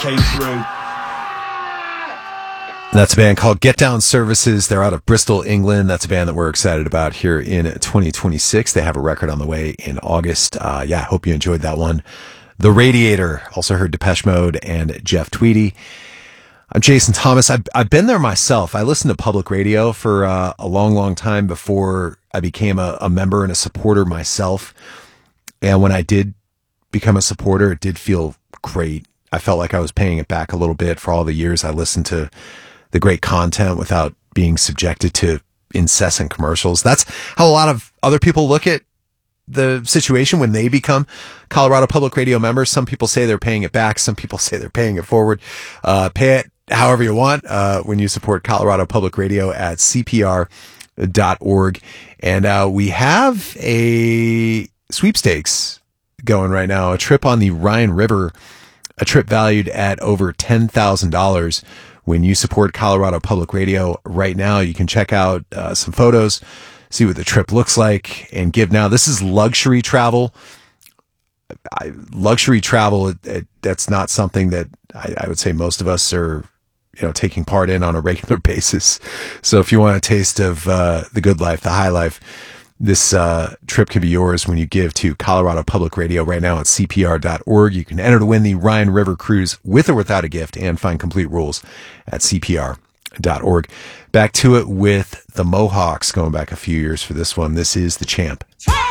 came through. That's a band called Get Down Services. They're out of Bristol, England. That's a band that we're excited about here in 2026. They have a record on the way in August. I hope you enjoyed that one. The Radiator. Also heard Depeche Mode and Jeff Tweedy. I'm Jason Thomas. I've been there myself. I listened to public radio for a long, long time before I became a member and a supporter myself. And when I did become a supporter, it did feel great. I felt like I was paying it back a little bit for all the years I listened to the great content without being subjected to incessant commercials. That's how a lot of other people look at the situation when they become Colorado Public Radio members. Some people say they're paying it back. Some people say they're paying it forward. Pay it however you want when you support Colorado Public Radio at CPR.org. And we have a sweepstakes going right now, a trip on the Rhine River, a trip valued at over $10,000. When you support Colorado Public Radio right now, you can check out some photos, see what the trip looks like, and give now. This is luxury travel. Luxury travel, that's not something that I would say most of us are taking part in on a regular basis. So if you want a taste of the good life, the high life, this trip can be yours when you give to Colorado Public Radio right now at CPR.org. You can enter to win the Rhine River Cruise with or without a gift and find complete rules at CPR.org. Back to it with the Mohawks, going back a few years for this one. This is The Champ. Champ!